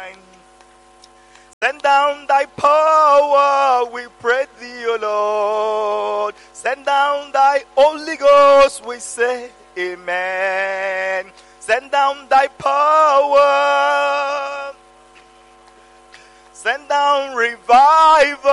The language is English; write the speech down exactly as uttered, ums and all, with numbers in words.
Send down thy power, we pray thee, O Lord. Send down thy Holy Ghost, we say amen. Send down thy power. Send down revival.